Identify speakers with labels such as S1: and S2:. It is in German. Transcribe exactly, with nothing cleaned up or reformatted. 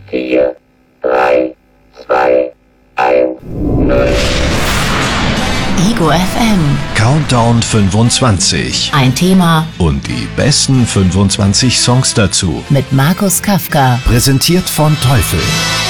S1: vier, drei, zwei, eins, null.
S2: Ego F M.
S3: Countdown fünfundzwanzig.
S2: Ein Thema
S3: Und die besten fünfundzwanzig Songs dazu.
S2: mit Markus Kafka.
S3: Präsentiert von Teufel.